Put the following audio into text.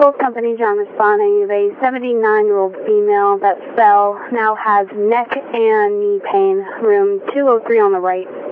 Both companies are responding. A 79-year-old female that fell now has neck and knee pain, room 203 on the right.